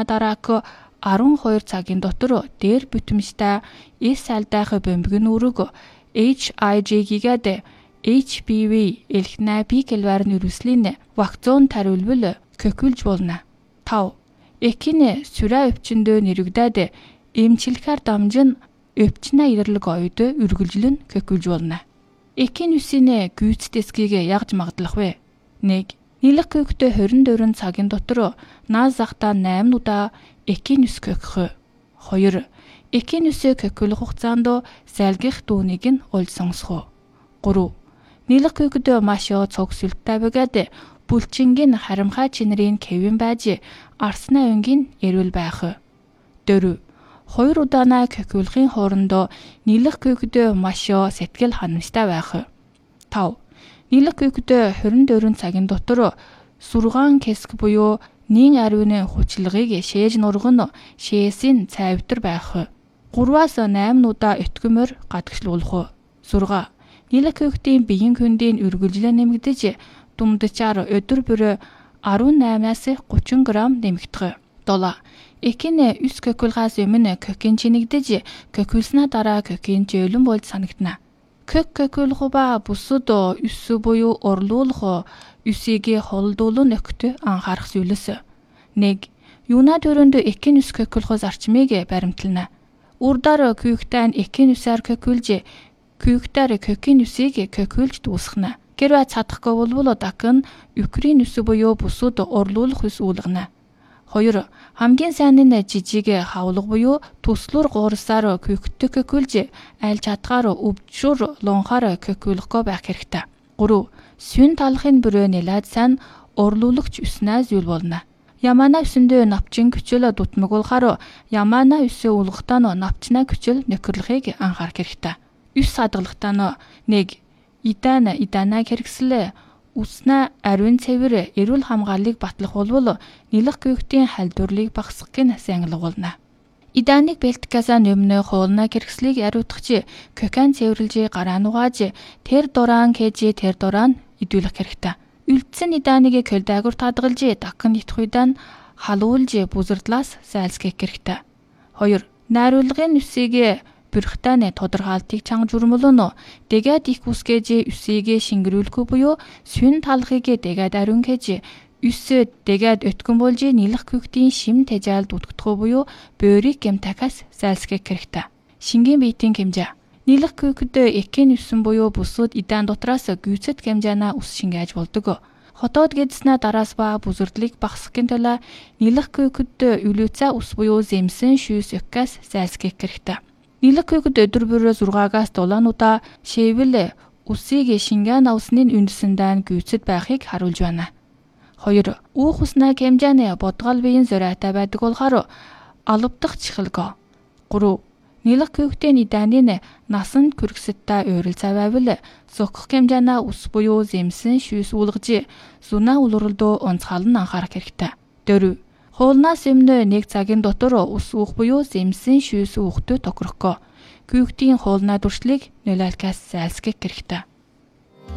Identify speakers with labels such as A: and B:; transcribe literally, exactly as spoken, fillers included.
A: Яна дараак арван хоёр цагийн дотор дээр бүтэмжтэй эс алдайх бомбиг нүрэг эйч ай джи-гээд эйч пи ви элхнэ пикэлвар нэрвслийн вакцин тариулбал көхүүлж болно. тав. Экийн сүрэ өвчнөд нэрвдээд эмчилгээр дамжин өвчнө идэрлэг ойд үргэлжлэн көхүүлж болно. Экийн үсийн гүйцэтгэсгийг ягж магадлах вэ? нэг. Нийлэх көхтэй хорин дөрвөн цагийн дотор наас захта найман удаа экийн үс көхөх. хоёр. Экийн үсээ көхүүлэх хугацаанд сайлгих дүүнийг нь олж сонсох. гурав. Нийлэх көхөд маш цог сүлттэй байгаад бүлчингийн харамхай чинэрийн кевин байж арснаа өнгийн эрүүл байх. дөрөв. Хоёр удаанаа көхүүлэхийн хоорондоо нийлэх көхөд маш сэтгэл ханамжтай байх. тав. Нийлэх көхөд хорин дөрвөн цагийн дотор сургаан кэск буюу нийн ариуны хүчилгыг шээж нурган шээсийн цайвтар байх. гураваас найман удаа өтгөмөр гадагшлуулах. зурга. Нийлэх көхтийн биеийн хөндийн үргэлжлэн нэмэгдэж думдчаар өдөр бүр арван наймаас гучин грамм нэмэгдэх. долоо. Экийн үс көхүүлгээс өмнө көхийн чинэгдэж көхүүлснээ дараа көхийн жөөлөн болж санагдана. Көх көхүүлэх ба бусад үс буюу орлуулах үсийг холдуулан нөхөд анхаарах зүйлс. нэг. Юуна төрөнд экийн үс көхүүлэх зарчмыг баримтлана. Урдаар көхтэн экийн үсээр көхүүлж көхтөр көхийн үсийг көхүүлж дуусгана. Гэрвэ цадахгүй болвол дакн Украин үс буюу бусад орлуулах үс уулгана. хоёр. Хамгийн сайн нь жижиг хавлга буюу төслөр гуурсаар көхтөг көхүүлж аль чадгаар өвчөр лонхоор көхүүлэхгүй байх хэрэгтэй. гурав. Сүн талахын бүрөө нэлээд сайн орлуулагч үснэ зүйл болно. Ямана үсэндээ навчин күчил дутмаг болохоор ямана үсээ уулгахтаа навчна күчил нөхөрлөхийг анхаарах хэрэгтэй. Үс хадгалагтаа нэг. Идан идана хэрэгслээ үснэ ариун цэвэр эрүүл хамгааллыг батлах болвол нийлэх көхтийн халдварлыг багасгах нь сайн болно. Иданыг бэлтгэхээс өмнө хуулна хэрэгслийг ариутгах, кокан цэвэрлж гараа нугааж тэр дуран кэж тэр дуран идүүлэх хэрэгтэй. Үлдсэн иданыг көлдаагур тадгалж дакн итх уйдан халуулж бүзэрдлаас сайлсгэх хэрэгтэй. хоёр. Найруулгын үсийг бүрхтэн тодорхойлтыг чанга журмулно дэгэд их үсгэж үсийг шингэрүүлэхгүй буюу сүн талхыг дэгэд ариун кэж үс дэгэд өткөн болж нийлэх көхтийн шим тэжаал дутгдах буюу бөөрийг гэмтахаас сайлсгэх хэрэгтэй. Шингийн биетийн хэмжээ. Нийлэх көхөд экийн үсэн буюу бусууд идан дотроос гүйцэд хэмжээнаа ус шингээж болдог. Хотоод гэдснэ дараас ба бүзэрдлийг багасгахын тулд нийлэх көхөд өвлөцөө ус буюу зэмсэн шүүс өккас сайлсгэх хэрэгтэй. Нийлэх көхөд өдөр бүр зургаагаас дулаануудаа шээвэл үсийг шингэн авсны үндэсэндээ гүйцэд байхыг харуулж байна. хоёр. Үүх уснаа хэмжээний бодгол биеийн зөрөөтэй байдаг болохоор алавдах чихэлгөө. гурав. Нийлэх көхтийн идааны насанд күргсэттэй ууралцаа байвал сөхөх хэмжээнаа ус буюу зэмсэн шүүс уулгаж зунаа улралдөө онцгойлон анхаарах хэрэгтэй. дөрөв. Хуулнаас өмнө нэг цагийн дотор ус уух буюу зэмсэн шүүс уухтөө тохирохгүй. Көхтийн хуулнаа дуршлыг нөлөөлөхөөс зайлсгэх хэрэгтэй.